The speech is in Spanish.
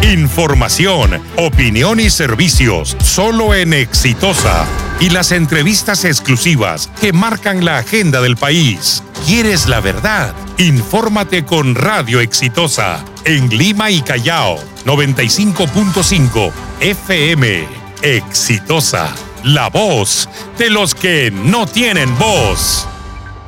Información, opinión y servicios solo en Exitosa. Y las entrevistas exclusivas que marcan la agenda del país. ¿Quieres la verdad? Infórmate con Radio Exitosa en Lima y Callao, 95.5 FM. Exitosa, la voz de los que no tienen voz.